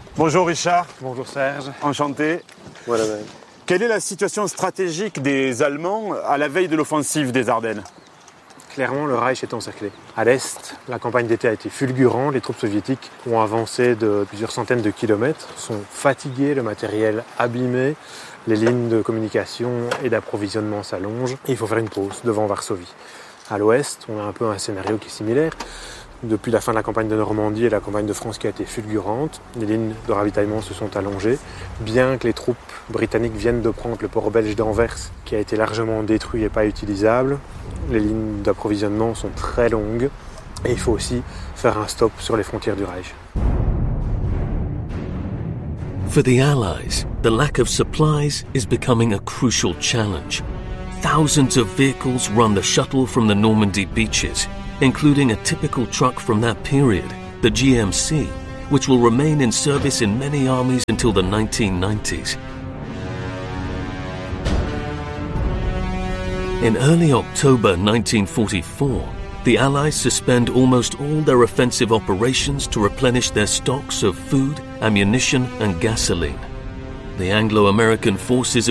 Bonjour Richard. Bonjour Serge. Enchanté. Voilà. Quelle est la situation stratégique des Allemands à la veille de l'offensive des Ardennes ? Clairement, le Reich est encerclé. À l'est, la campagne d'été a été fulgurante. Les troupes soviétiques ont avancé de plusieurs centaines de kilomètres, sont fatiguées, le matériel abîmé, les lignes de communication et d'approvisionnement s'allongent. Il faut faire une pause devant Varsovie. À l'ouest, on a un peu un scénario qui est similaire. Depuis la fin de la campagne de Normandie et la campagne de France qui a été fulgurante, les lignes de ravitaillement se sont allongées. Bien que les troupes britanniques viennent de prendre le port belge d'Anvers, qui a été largement détruit et pas utilisable, les lignes d'approvisionnement sont très longues et il faut aussi faire un stop sur les frontières du Reich. For the Allies, the lack of supplies is becoming a crucial challenge. Thousands of vehicles run the shuttle from the Normandy beaches, including a typical truck from that period, the GMC, which will remain in service in many armies until the 1990s. In early October 1944, the Allies suspend almost all their offensive operations to replenish their stocks of food, ammunition and gasoline. The Anglo-American forces